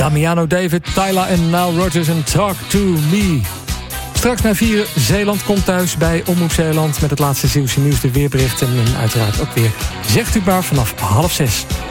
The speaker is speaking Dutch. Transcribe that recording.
Damiano David, Tyla en Nile Rodgers en Talk to Me. Straks naar 4 Zeeland komt thuis bij Omroep Zeeland met het laatste Zeeuwse nieuws, de weerberichten en uiteraard ook weer Zegt u maar vanaf 5:30.